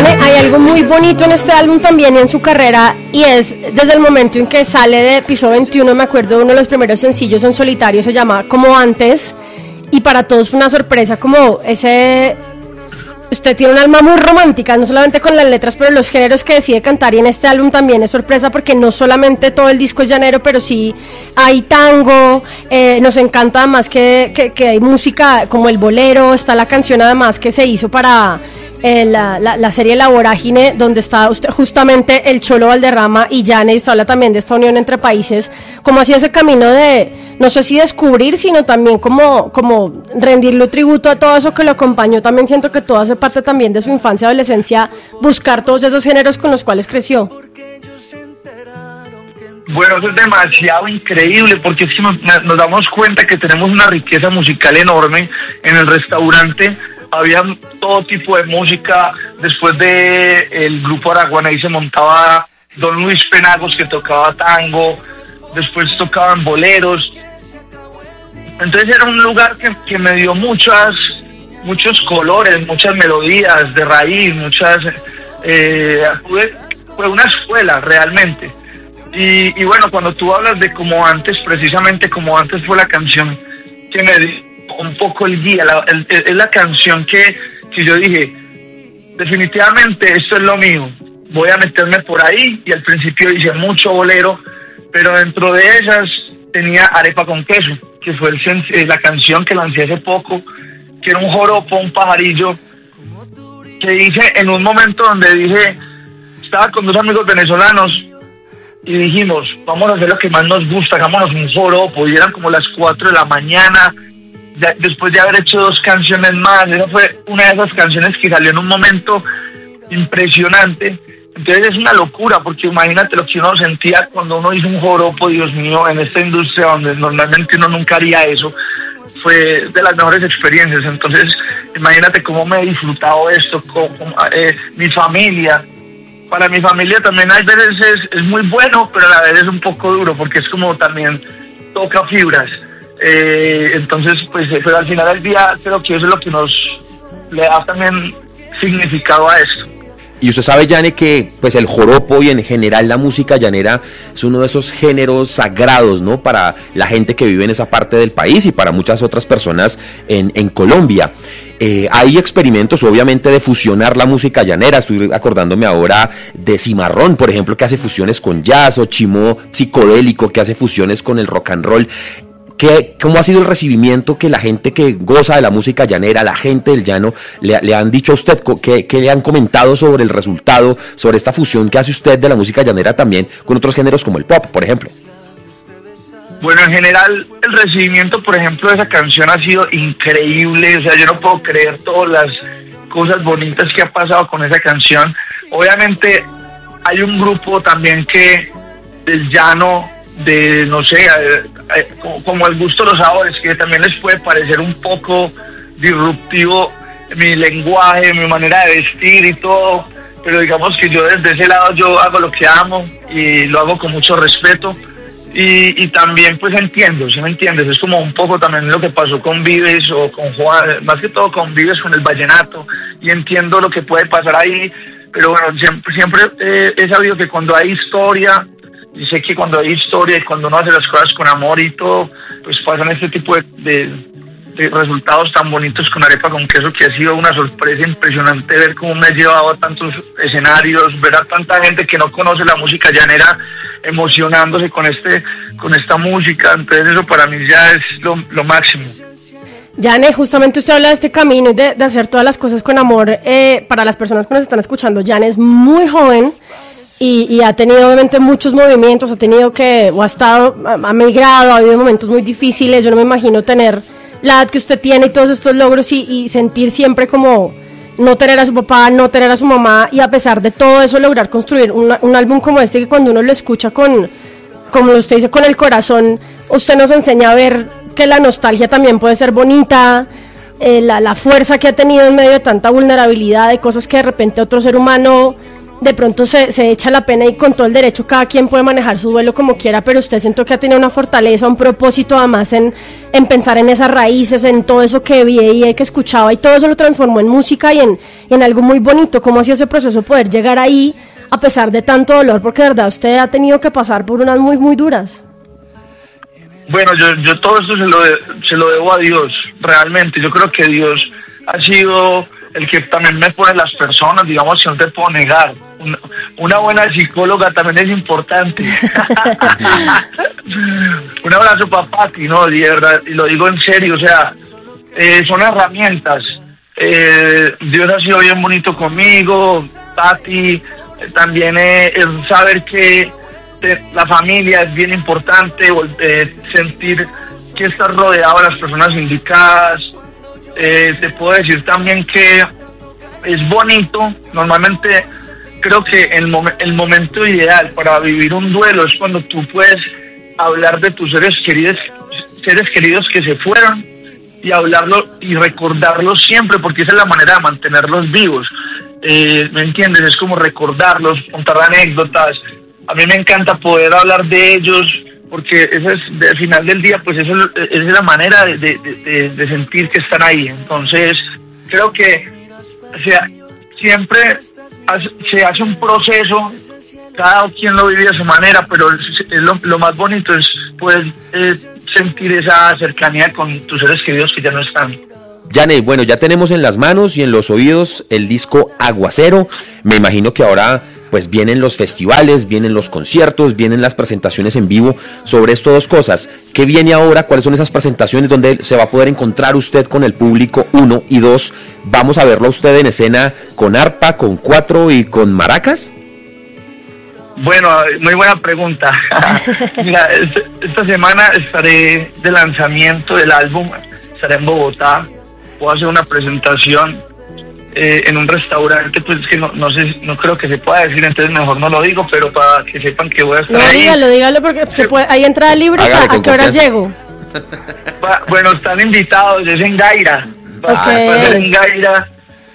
Yane, hay algo muy bonito en este álbum también y en su carrera, y es desde el momento en que sale de Piso 21, me acuerdo de uno de los primeros sencillos en solitario, se llama Como Antes, y para todos fue una sorpresa, como ese... Usted tiene un alma muy romántica, no solamente con las letras, pero los géneros que decide cantar, y en este álbum también es sorpresa porque no solamente todo el disco es llanero, pero sí hay tango, nos encanta además que hay música como el bolero, está la canción además que se hizo para la serie La Vorágine, donde está usted, justamente el Cholo Valderrama y Yane, y usted habla también de esta unión entre países, como hacía ese camino de... no sé si descubrir, sino también como rendirle tributo a todo eso que lo acompañó. También siento que todo hace parte también de su infancia, adolescencia, buscar todos esos géneros con los cuales creció. Bueno, eso es demasiado increíble, porque es que nos damos cuenta que tenemos una riqueza musical enorme. En el restaurante había todo tipo de música. Después de el grupo Araguaney se montaba Don Luis Penagos, que tocaba tango. Después tocaban boleros. Entonces era un lugar que me dio muchos colores, muchas melodías de raíz, fue una escuela realmente. Y bueno, cuando tú hablas de Como Antes, precisamente Como Antes fue la canción que me dio un poco el guía, es la canción que yo dije, definitivamente esto es lo mío, voy a meterme por ahí. Y al principio hice mucho bolero, pero dentro de ellas tenía Arepa con Queso, que fue la canción que lancé hace poco, que era un joropo, un pajarillo, que hice en un momento donde dije, estaba con dos amigos venezolanos y dijimos, vamos a hacer lo que más nos gusta, hagámonos un joropo, y eran como las 4 de la mañana, después de haber hecho 2 canciones más. Esa fue una de esas canciones que salió en un momento impresionante. Entonces es una locura, porque imagínate lo que uno sentía cuando uno hizo un joropo, Dios mío, en esta industria donde normalmente uno nunca haría eso. Fue de las mejores experiencias. Entonces imagínate cómo me he disfrutado esto, mi familia. Para mi familia también hay veces es muy bueno, pero a la vez es un poco duro, porque es como también toca fibras. Entonces pues pero al final del día creo que eso es lo que nos le da también significado a esto. Y usted sabe, Yane, que pues el joropo y en general la música llanera es uno de esos géneros sagrados, ¿no? Para la gente que vive en esa parte del país y para muchas otras personas en Colombia. Hay experimentos, obviamente, de fusionar la música llanera. Estoy acordándome ahora de Cimarrón, por ejemplo, que hace fusiones con jazz, o Chimo Psicodélico, que hace fusiones con el rock and roll. ¿Cómo ha sido el recibimiento que la gente que goza de la música llanera, la gente del llano, le han dicho a usted? ¿Qué le han comentado sobre el resultado, sobre esta fusión que hace usted de la música llanera también con otros géneros como el pop, por ejemplo? Bueno, en general, el recibimiento, por ejemplo, de esa canción ha sido increíble. O sea, yo no puedo creer todas las cosas bonitas que ha pasado con esa canción. Obviamente, hay un grupo también del llano, de, no sé, como el gusto de los sabores, que también les puede parecer un poco disruptivo mi lenguaje, mi manera de vestir y todo, pero digamos que yo desde ese lado yo hago lo que amo y lo hago con mucho respeto, y también pues entiendo, ¿sí me entiendes? Es como un poco también lo que pasó con Vives o con Juan, más que todo con Vives, con el vallenato, y entiendo lo que puede pasar ahí, pero bueno, siempre he sabido que cuando hay historia, y sé que cuando hay historia y cuando uno hace las cosas con amor y todo, pues pasan este tipo de resultados tan bonitos con Arepa con Queso, que ha sido una sorpresa impresionante ver cómo me he llevado a tantos escenarios, ver a tanta gente que no conoce la música llanera emocionándose con esta música. Entonces eso para mí ya es lo máximo. Yane, justamente usted habla de este camino de hacer todas las cosas con amor. Para las personas que nos están escuchando, Yane es muy joven y ha tenido obviamente muchos movimientos, ha migrado, ha habido momentos muy difíciles. Yo no me imagino tener la edad que usted tiene y todos estos logros y sentir siempre como no tener a su papá, no tener a su mamá, y a pesar de todo eso lograr construir un álbum como este, que cuando uno lo escucha como usted dice, con el corazón, usted nos enseña a ver que la nostalgia también puede ser bonita, la fuerza que ha tenido en medio de tanta vulnerabilidad, de cosas que de repente otro ser humano de pronto se echa la pena, y con todo el derecho cada quien puede manejar su duelo como quiera, pero usted siento que ha tenido una fortaleza, un propósito además en pensar en esas raíces, en todo eso que veía y que escuchaba, y todo eso lo transformó en música y en algo muy bonito. ¿Cómo ha sido ese proceso poder llegar ahí a pesar de tanto dolor? Porque de verdad usted ha tenido que pasar por unas muy, muy duras. Bueno, yo todo esto se lo debo a Dios, realmente. Yo creo que Dios ha sido el que también me pone las personas, digamos, que no te puedo negar. Una buena psicóloga también es importante. Un abrazo para Pati, ¿no? De verdad, y lo digo en serio, o sea, son herramientas. Dios ha sido bien bonito conmigo, Pati, también el saber que la familia es bien importante, sentir que estás rodeado de las personas indicadas. Te puedo decir también que es bonito. Normalmente creo que el momento ideal para vivir un duelo es cuando tú puedes hablar de tus seres queridos que se fueron, y hablarlo y recordarlos siempre, porque esa es la manera de mantenerlos vivos. ¿Me entiendes? Es como recordarlos, contar anécdotas. A mí me encanta poder hablar de ellos, porque eso es, al final del día, pues eso es la manera de sentir que están ahí. Entonces, creo que siempre se hace un proceso, cada quien lo vive a su manera, pero lo más bonito es poder sentir esa cercanía con tus seres queridos que ya no están. Jane, bueno, ya tenemos en las manos y en los oídos el disco Aguacero. Me imagino que ahora pues vienen los festivales, vienen los conciertos, vienen las presentaciones en vivo. Sobre estas dos cosas, ¿qué viene ahora? ¿Cuáles son esas presentaciones donde se va a poder encontrar usted con el público? 1, y 2, ¿vamos a verlo a usted en escena con arpa, con cuatro y con maracas? Bueno, muy buena pregunta. Mira, esta semana estaré de lanzamiento del álbum, estaré en Bogotá, voy a hacer una presentación en un restaurante, pues que no sé, no creo que se pueda decir, entonces mejor no lo digo, pero para que sepan que voy a estar ahí. Dígalo, porque se puede, hay entrada libre. ¿A qué hora llego? Bueno, están invitados, es en Gaira. Va a ser en Gaira.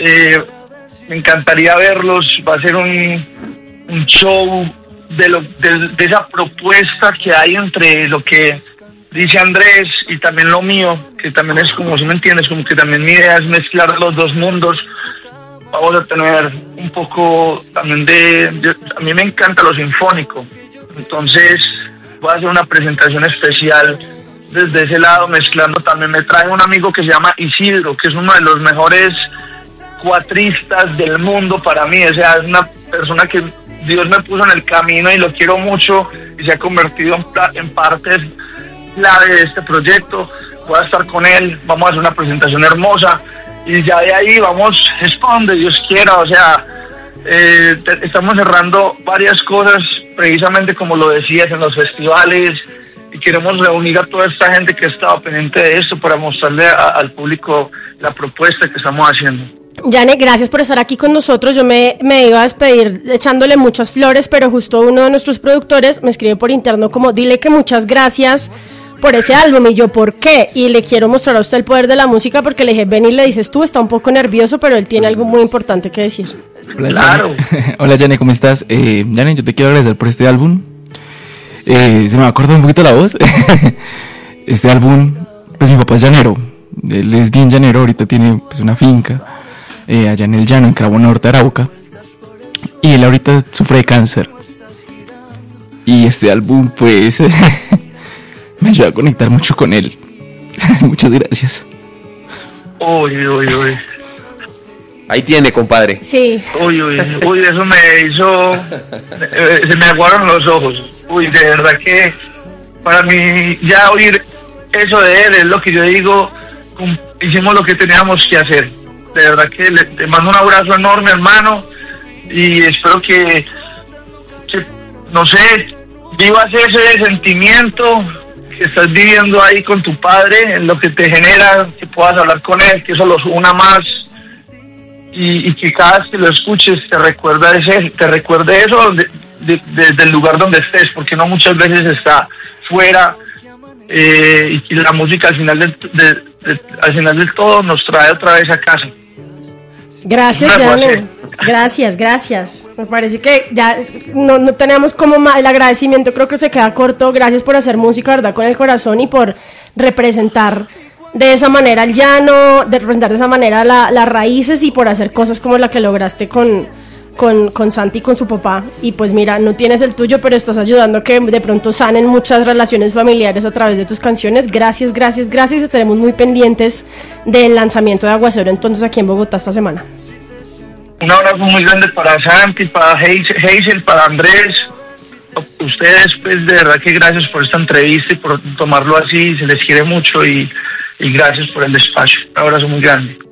Me encantaría verlos. Va a ser un show de esa propuesta que hay entre lo que dice Andrés y también lo mío, que también es como, si me entiendes, como que también mi idea es mezclar los dos mundos. Vamos a tener un poco también a mí me encanta lo sinfónico, entonces voy a hacer una presentación especial desde ese lado, mezclando. También me trae un amigo que se llama Isidro, que es uno de los mejores cuatristas del mundo para mí. O sea, es una persona que Dios me puso en el camino y lo quiero mucho, y se ha convertido en parte clave de este proyecto. Voy a estar con él, vamos a hacer una presentación hermosa, y ya de ahí vamos, es para donde Dios quiera. O sea, estamos cerrando varias cosas, precisamente como lo decías, en los festivales, y queremos reunir a toda esta gente que ha estado pendiente de esto para mostrarle al público la propuesta que estamos haciendo. Jane, gracias por estar aquí con nosotros. Yo me iba a despedir echándole muchas flores, pero justo uno de nuestros productores me escribe por interno como: dile que muchas gracias por ese álbum. Y yo, ¿por qué? Y le quiero mostrar a usted el poder de la música, porque le dije: ven y le dices tú, está un poco nervioso, pero él tiene algo muy importante que decir. Hola, claro. Hola, Jane, ¿cómo estás? Jane, yo te quiero agradecer por este álbum. Se me acordó un poquito la voz. Este álbum, pues mi papá es llanero, él es bien llanero, ahorita tiene pues una finca allá en el llano, en Cravo Norte, Arauca, y él ahorita sufre de cáncer. Y este álbum pues me ayuda a conectar mucho con él. Muchas gracias. Uy. Ahí tiene, compadre. Sí. Uy, eso me hizo... se me aguaron los ojos. Uy, de verdad que para mí ya oír eso de él es lo que yo digo, hicimos lo que teníamos que hacer. De verdad que te mando un abrazo enorme, hermano, y espero que no sé, vivas ese sentimiento que estás viviendo ahí con tu padre, en lo que te genera, que puedas hablar con él, que eso los una más, y que cada vez que lo escuches te recuerde eso desde el lugar donde estés, porque no muchas veces está fuera, y la música al final del todo nos trae otra vez a casa. Gracias, Jane. Gracias. Me parece que ya no tenemos como más, el agradecimiento creo que se queda corto. Gracias por hacer música, ¿verdad? Con el corazón y por representar de esa manera el llano, de representar de esa manera las raíces y por hacer cosas como la que lograste con Santi y con su papá. Y pues mira, no tienes el tuyo, pero estás ayudando a que de pronto sanen muchas relaciones familiares a través de tus canciones. Gracias. Estaremos muy pendientes del lanzamiento de Aguacero entonces aquí en Bogotá esta semana. Un abrazo muy grande para Santi, para Hazel, para Andrés. Ustedes, pues de verdad que gracias por esta entrevista y por tomarlo así, se les quiere mucho y gracias por el espacio. Un abrazo muy grande.